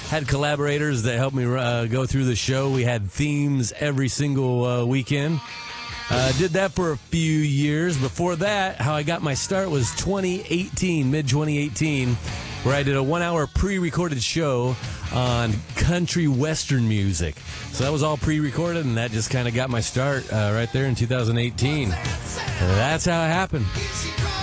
had collaborators that helped me go through the show. We had themes every single weekend. Did that for a few years. Before that, how I got my start was 2018, mid-2018, where I did a 1-hour pre-recorded show on country western music. So that was all pre-recorded, and that just kind of got my start right there in 2018. That's how it happened.